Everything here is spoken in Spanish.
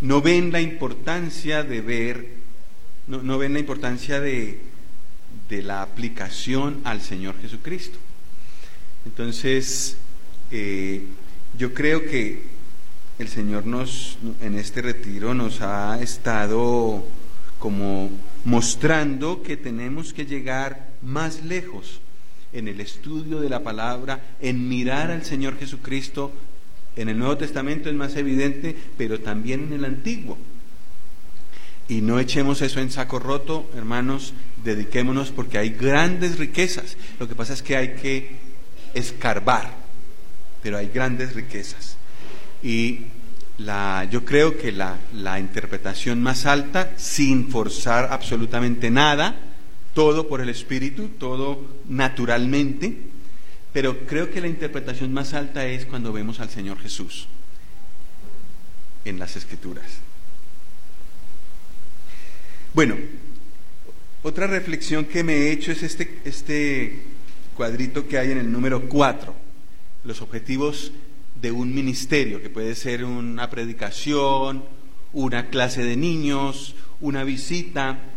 no ven la importancia de ver, no ven la importancia de la aplicación al Señor Jesucristo. Entonces, yo creo que el Señor en este retiro nos ha estado como mostrando que tenemos que llegar más lejos en el estudio de la palabra, en mirar al Señor Jesucristo. En el Nuevo Testamento es más evidente, pero también en el Antiguo. Y no echemos eso en saco roto, hermanos, dediquémonos, porque hay grandes riquezas. Lo que pasa es que hay que escarbar, pero hay grandes riquezas. Y yo creo que la interpretación más alta, sin forzar absolutamente nada, todo por el Espíritu, todo naturalmente, pero creo que la interpretación más alta es cuando vemos al Señor Jesús en las Escrituras. Bueno, otra reflexión que me he hecho es este cuadrito que hay en el número 4, los objetivos de un ministerio, que puede ser una predicación, una clase de niños, una visita.